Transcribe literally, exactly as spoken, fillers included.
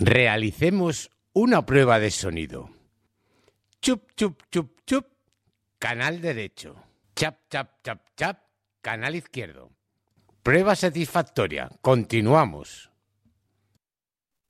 Realicemos una prueba de sonido. Chup, chup, chup, chup, canal derecho. Chap, chap, chap, chap, canal izquierdo. Prueba satisfactoria. Continuamos.